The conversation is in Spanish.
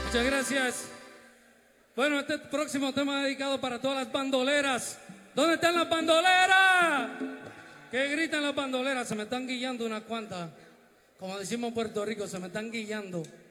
Muchas gracias. Bueno, este próximo tema dedicado para todas las bandoleras. ¿Dónde están las bandoleras? ¿Qué gritan las bandoleras? Se me están guillando unas cuantas. Como decimos en Puerto Rico, se me están guillando.